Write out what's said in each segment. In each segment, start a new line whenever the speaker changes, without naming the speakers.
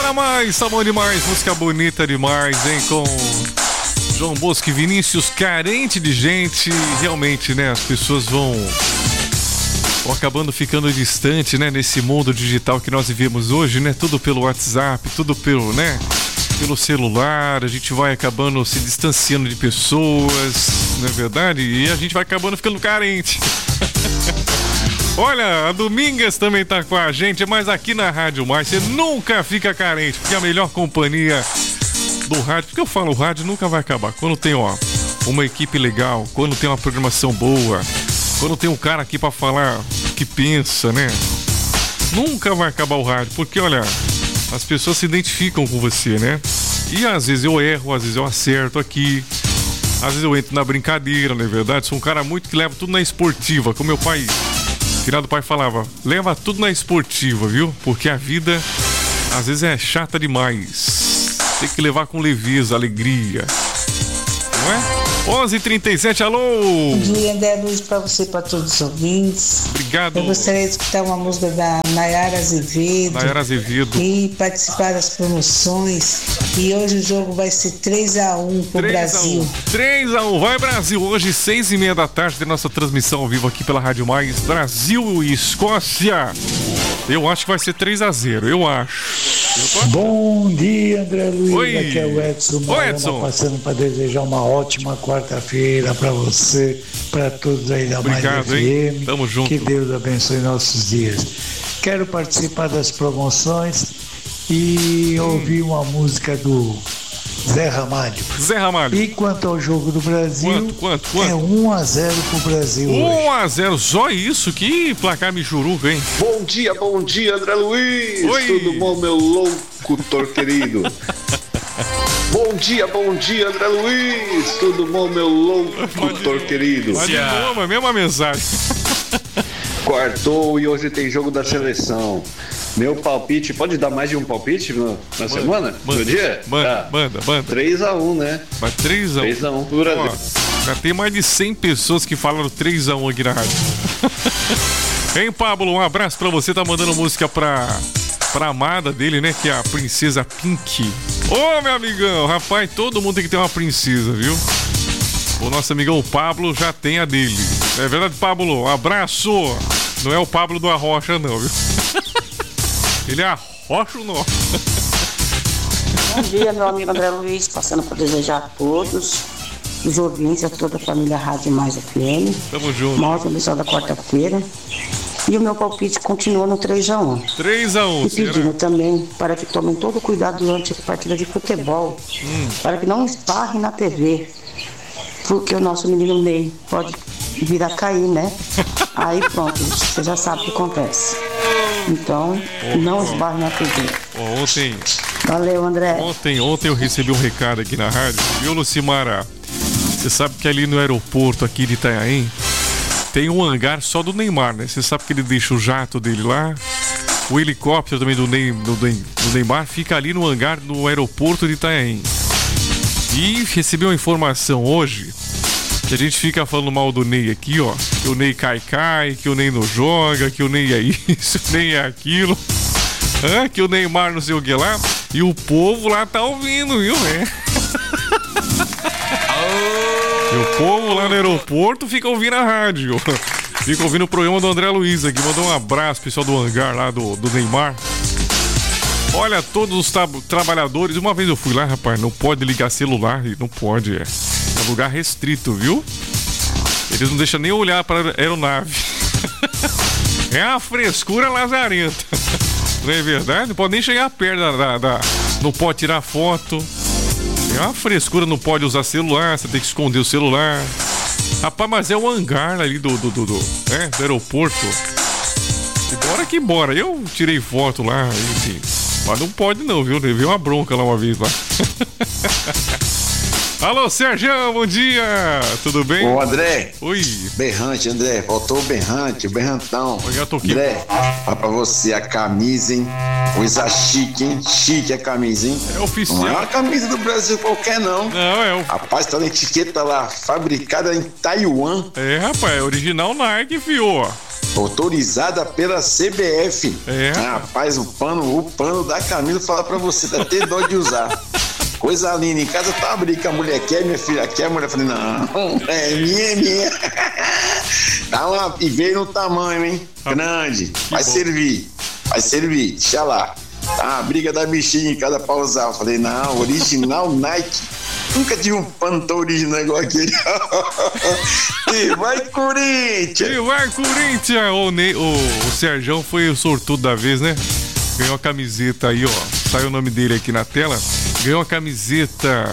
Tá bom demais, música bonita demais, hein? Com João Bosco e Vinícius, carente de gente. Realmente, né? As pessoas vão acabando ficando distante, né? Nesse mundo digital que nós vivemos hoje, né? Tudo pelo WhatsApp, tudo pelo, né? Pelo celular, a gente vai acabando se distanciando de pessoas, não é verdade? E a gente vai acabando ficando carente. Olha, a Domingas também tá com a gente, mas aqui na Rádio Mais você nunca fica carente, porque a melhor companhia do rádio, porque eu falo, o rádio nunca vai acabar. Quando tem, uma equipe legal, quando tem uma programação boa, quando tem um cara aqui pra falar o que pensa, né? Nunca vai acabar o rádio, porque, olha, as pessoas se identificam com você, né? E às vezes eu erro, às vezes eu acerto aqui, às vezes eu entro na brincadeira, não é verdade? Sou um cara muito que leva tudo na esportiva, como meu pai... Finado pai falava, leva tudo na esportiva, viu? Porque a vida às vezes é chata demais. Tem que levar com leveza, alegria. Não é? 11h37, alô!
Bom dia, André Luiz, pra você e pra todos os ouvintes.
Obrigado.
Eu gostaria de escutar uma música da Nayara Azevedo.
Nayara Azevedo.
E participar das promoções. E hoje o jogo vai ser 3-1 pro Brasil.
3-1, vai Brasil. Hoje, 6h30 da tarde, tem nossa transmissão ao vivo aqui pela Rádio Mais. Brasil e Escócia. Eu acho que vai ser 3-0, eu acho.
Bom dia, André Luiz.
Oi.
Aqui é o Edson.
Oi, Edson.
Passando para desejar uma ótima quarta-feira para você, para todos aí da Mais FM.
Hein? Tamo junto.
Que Deus abençoe nossos dias. Quero participar das promoções e ouvir uma música do Zé Ramalho.
Zé Ramalho.
E quanto ao jogo do Brasil,
quanto?
É 1-0 pro Brasil.
1-0, só isso? Que placar michuruca, hein?
Bom dia, André Luiz.
Oi.
Tudo bom, meu locutor querido? Bom dia, André Luiz. Tudo bom, meu locutor querido?
Mas de novo, a mesma mensagem.
Quartou e hoje tem jogo da seleção. Meu palpite, pode dar mais de um palpite na semana? No dia?
Manda.
3-1, né?
Mas 3-1.
3-1 pro Brasil.
Já tem mais de 100 pessoas que falaram 3-1 aqui na rádio. Hein, Pablo? Um abraço pra você. Tá mandando música pra amada dele, né? Que é a princesa Pink. Ô, meu amigão, rapaz, todo mundo tem que ter uma princesa, viu? O nosso amigão Pablo já tem a dele. É verdade, Pablo? Um abraço. Não é o Pablo do Arrocha, não, viu? Ele é arrocha o nó.
Bom dia, meu amigo André Luiz, passando para desejar a todos os ouvintes, a toda a família Rádio Mais FM.
Tamo junto.
Uma ótima missão da quarta-feira. E o meu palpite continua no 3-1.
3-1.
E pedindo também para que tomem todo o cuidado durante a partida de futebol. Para que não esparre na TV. Porque o nosso menino Ney pode vir a cair, né? Aí pronto, você já sabe o que acontece. Então, não esbarre na TV.
Ontem.
Valeu, André.
Ontem eu recebi um recado aqui na rádio. Viu, Lucimara? Você sabe que ali no aeroporto aqui de Itanhaém tem um hangar só do Neymar, né? Você sabe que ele deixa o jato dele lá. O helicóptero também do Neymar fica ali no hangar do aeroporto de Itanhaém. E recebi uma informação hoje que a gente fica falando mal do Ney aqui, ó. Que o Ney cai, que o Ney não joga, que o Ney é isso, o Ney é aquilo. Que o Neymar não sei o que lá. E o povo lá tá ouvindo, viu, né? E o povo lá no aeroporto fica ouvindo a rádio. Fica ouvindo o programa do André Luiz aqui. Mandou um abraço, pessoal do hangar lá do Neymar. Olha, todos os trabalhadores. Uma vez eu fui lá, rapaz, não pode ligar celular. Não pode, é lugar restrito, viu? Eles não deixam nem olhar para a aeronave. É uma frescura lazarenta. Não é verdade? Não pode nem chegar perto não pode tirar foto. É uma frescura, não pode usar celular. Você tem que esconder o celular. Rapaz, mas é o hangar ali do aeroporto. E bora que bora. Eu tirei foto lá, enfim. Mas não pode não, viu? Levei uma bronca lá uma vez lá. Alô, Sérgio, bom dia. Tudo bem?
Ô, André.
Oi.
Berrante, André. Faltou o berrante, o berrantão.
André,
olha pra você a camisa, hein? Coisa chique, hein? Chique a camisa, hein?
É oficial.
Não é uma camisa do Brasil qualquer, não.
Não, é o...
Rapaz, tá na etiqueta lá, fabricada em Taiwan.
É, rapaz, é original Nike, fio.
Autorizada pela CBF.
É.
Rapaz, o pano da camisa, fala pra você, dá até dó de usar. Coisa linda, em casa tá abrindo, que a mulher quer, minha filha quer, a mulher fala, não, é minha. Dá uma, e veio no tamanho, hein? Grande, vai servir, deixa lá. Tá uma briga da bichinha em casa pra usar. Eu falei, não, original Nike. Nunca tive um pano tão original igual aquele. E vai, Corinthians!
E vai, Corinthians! O Serjão foi o sortudo da vez, né? Ganhou a camiseta aí, ó. Saiu o nome dele aqui na tela. Ganhou a camiseta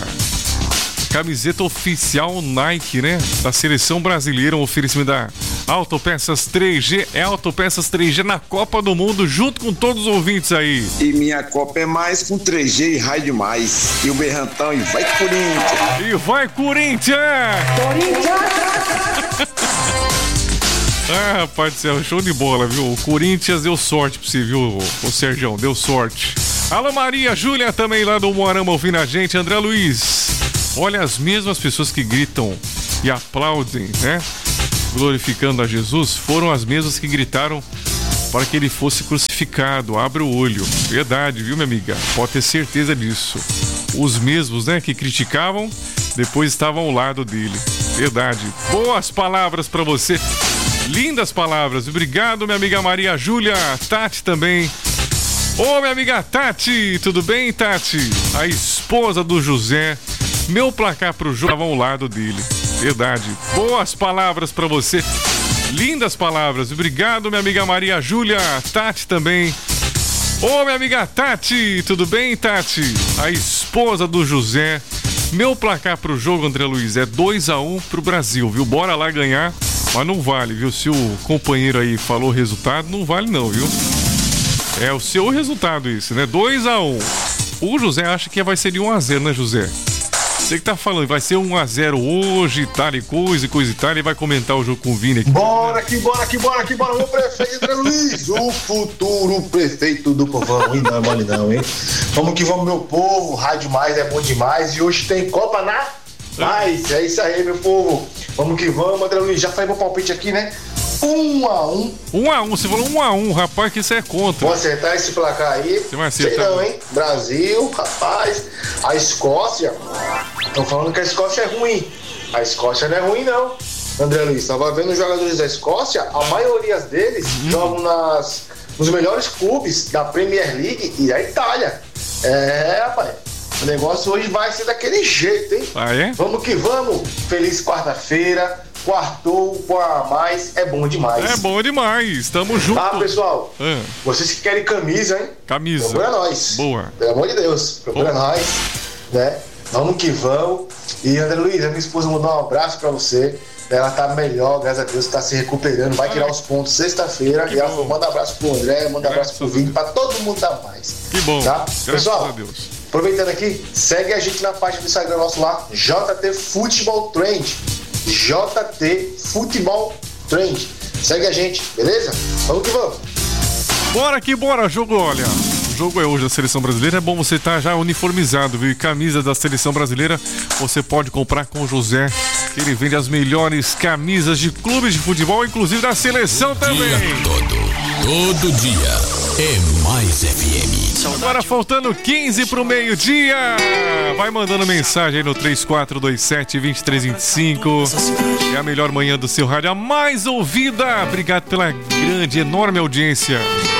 oficial Nike, né? Da seleção brasileira, um oferecimento da Autopeças 3G. É Autopeças 3G na Copa do Mundo, junto com todos os ouvintes aí.
E minha Copa é mais com 3G e raio demais. E o berrantão, e vai, Corinthians!
E vai, Corinthians! Ah, rapaz do céu, show de bola, viu? O Corinthians deu sorte pra você, viu, o Sergião? Deu sorte. Alô, Maria Júlia, também lá do Moarama ouvindo a gente. André Luiz, olha, as mesmas pessoas que gritam e aplaudem, né? Glorificando a Jesus, foram as mesmas que gritaram para que ele fosse crucificado. Abre o olho. Verdade, viu, minha amiga? Pode ter certeza disso. Os mesmos, né, que criticavam, depois estavam ao lado dele. Verdade. Boas palavras para você. Lindas palavras. Obrigado, minha amiga Maria Júlia. Tati também. Ô, minha amiga Tati, tudo bem, Tati? A esposa do José. Meu placar pro jogo estava ao lado dele. Verdade. Boas palavras pra você. Lindas palavras. Obrigado, minha amiga Maria Júlia. Tati também. Ô, minha amiga Tati, tudo bem, Tati? A esposa do José. Meu placar pro jogo, André Luiz, é 2-1 pro Brasil, viu? Bora lá ganhar, mas não vale, viu? Se o companheiro aí falou o resultado, não vale não, viu? É o seu resultado isso, né? 2-1. O José acha que vai ser de 1-0, né, José? Você que tá falando, vai ser 1-0 hoje, tal e coisa e tal, e vai comentar o jogo com o Vini aqui.
Bora, meu prefeito André Luiz, o futuro prefeito do povão, hein? Não é mole não, hein? Vamos que vamos, meu povo, Rádio Mais é bom demais e hoje tem Copa na Mais, é isso aí, meu povo. Vamos que vamos, André Luiz, já faz meu palpite aqui, né? 1-1.
1-1, você falou 1-1, rapaz, que isso é contra.
Vou acertar esse placar aí.
Você vai acertar?
Sei não, hein? Brasil, rapaz, a Escócia. Estão falando que a Escócia é ruim. A Escócia não é ruim, não. André Luiz, estava vendo os jogadores da Escócia, a maioria deles jogam nos melhores clubes da Premier League e da Itália. É, rapaz. O negócio hoje vai ser daquele jeito, hein?
Ah, é?
Vamos que vamos. Feliz quarta-feira. Quartou, bora mais, é bom demais.
É bom demais, tamo junto.
Tá, pessoal? Vocês que querem camisa, hein?
Camisa.
Procura nós.
Boa.
Pelo amor de Deus, procura nós, né? Vamos que vamos. E André Luiz, a minha esposa mandou um abraço pra você. Ela tá melhor, graças a Deus, tá se recuperando. Vai tirar os pontos sexta-feira. E ela falou, manda abraço pro André, manda abraço pro Vini, pra todo mundo dar mais.
Que bom.
Tá? Pessoal,
a Deus.
Aproveitando aqui, segue a gente na página do Instagram nosso lá, JT Futebol Trend. JT Futebol Trend. Segue a gente, beleza? Vamos que vamos.
Bora que bora, jogo, olha. O jogo é hoje da Seleção Brasileira, é bom você estar já uniformizado, viu? E camisa da Seleção Brasileira você pode comprar com o José, que ele vende as melhores camisas de clubes de futebol, inclusive da Seleção também.
Todo dia é Mais FM.
Agora faltando 15 pro meio-dia. Vai mandando mensagem aí no 3427-2325. É a melhor manhã do seu rádio, a mais ouvida. Obrigado pela grande, enorme audiência.